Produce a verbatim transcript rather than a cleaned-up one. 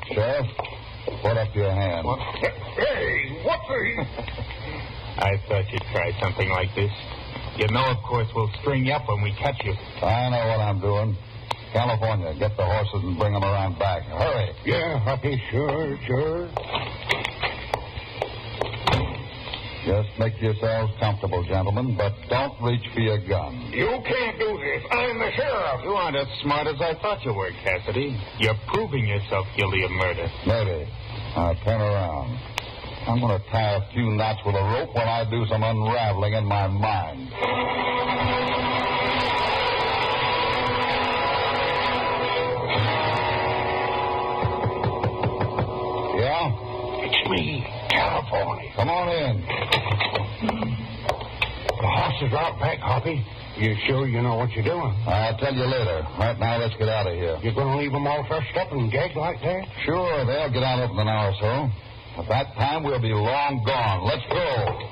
Sheriff, put up your hand. What? Hey, what the... I thought you'd try something like this. You know, of course, we'll string you up when we catch you. I know what I'm doing. California, get the horses and bring them around back. Hurry. Yeah, Hoppy, sure, sure. Just make yourselves comfortable, gentlemen, but don't reach for your gun. You can't do this. I'm the sheriff. You aren't as smart as I thought you were, Cassidy. You're proving yourself guilty of murder. Maybe. Now turn around. I'm going to tie a few knots with a rope while I do some unraveling in my mind. Yeah? It's me, California. Come on in. The horses are out back, Hoppy. You sure you know what you're doing? I'll tell you later. Right now, let's get out of here. You're going to leave them all trussed up and gagged like that? Sure, they'll get out in an hour or so. At that time, we'll be long gone. Let's go.